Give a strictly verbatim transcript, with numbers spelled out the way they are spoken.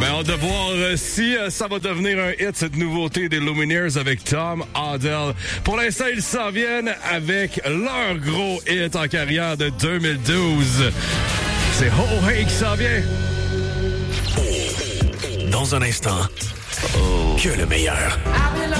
Ben, on de voir euh, si euh, ça va devenir un hit, cette nouveauté des Lumineers avec Tom Odell. Pour l'instant, ils s'en viennent avec leur gros hit en carrière de deux mille douze. C'est Ho Hey qui s'en vient. Dans un instant, oh. que le meilleur.